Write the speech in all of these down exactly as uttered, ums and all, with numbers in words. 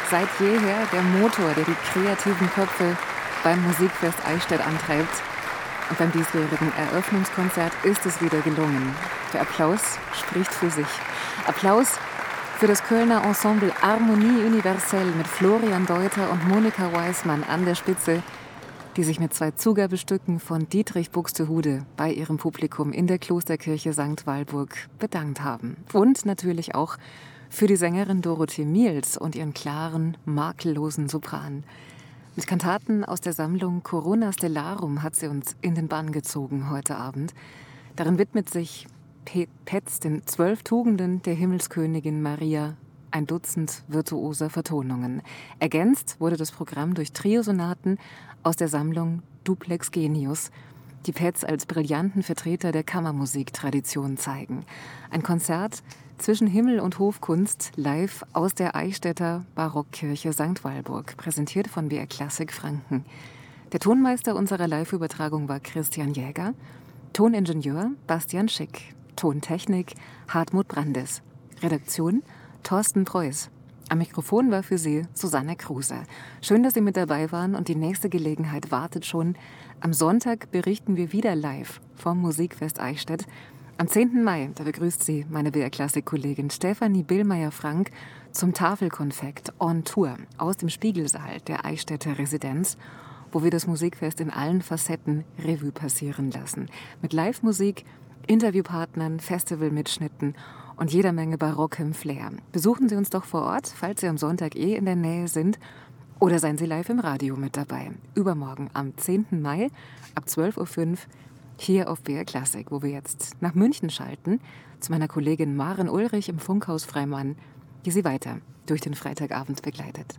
seit jeher der Motor, der die kreativen Köpfe beim Musikfest Eichstätt antreibt. Und beim diesjährigen Eröffnungskonzert ist es wieder gelungen. Der Applaus spricht für sich. Applaus für das Kölner Ensemble Harmonie Universelle mit Florian Deuter und Monika Weismann an der Spitze, die sich mit zwei Zugabestücken von Dietrich Buxtehude bei ihrem Publikum in der Klosterkirche Sankt Walburg bedankt haben. Und natürlich auch für die Sängerin Dorothee Miels und ihren klaren, makellosen Sopran. Mit Kantaten aus der Sammlung Corona Stellarum hat sie uns in den Bann gezogen heute Abend. Darin widmet sich Petz den zwölf Tugenden der Himmelskönigin Maria, ein Dutzend virtuoser Vertonungen. Ergänzt wurde das Programm durch Triosonaten aus der Sammlung Duplex Genius, die Petz als brillanten Vertreter der Kammermusiktradition zeigen. Ein Konzert zwischen Himmel- und Hofkunst live aus der Eichstätter Barockkirche Sankt Walburg, präsentiert von B R Klassik Franken. Der Tonmeister unserer Live-Übertragung war Christian Jäger, Toningenieur Bastian Schick, Tontechnik Hartmut Brandes, Redaktion Thorsten Preuß. Am Mikrofon war für Sie Susanne Kruse. Schön, dass Sie mit dabei waren und die nächste Gelegenheit wartet schon. Am Sonntag berichten wir wieder live vom Musikfest Eichstätt. Am zehnten Mai, da begrüßt Sie meine B R-Klassik-Kollegin Stefanie Billmeier-Frank zum Tafelkonfekt on Tour aus dem Spiegelsaal der Eichstätter Residenz, wo wir das Musikfest in allen Facetten Revue passieren lassen. Mit Live-Musik, Interviewpartnern, Festivalmitschnitten und jeder Menge barockem Flair. Besuchen Sie uns doch vor Ort, falls Sie am Sonntag eh in der Nähe sind, oder seien Sie live im Radio mit dabei. Übermorgen am zehnten Mai ab zwölf Uhr fünf hier auf B R Klassik, wo wir jetzt nach München schalten, zu meiner Kollegin Maren Ulrich im Funkhaus Freimann, die Sie weiter durch den Freitagabend begleitet.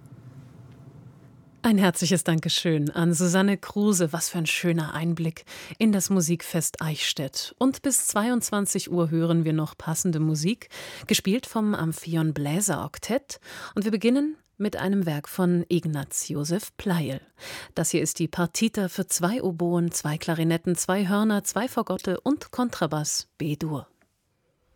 Ein herzliches Dankeschön an Susanne Kruse. Was für ein schöner Einblick in das Musikfest Eichstätt. Und bis zweiundzwanzig Uhr hören wir noch passende Musik, gespielt vom Amphion Bläser Oktett. Und wir beginnen mit einem Werk von Ignaz Josef Pleyel. Das hier ist die Partita für zwei Oboen, zwei Klarinetten, zwei Hörner, zwei Fagotte und Kontrabass B-Dur.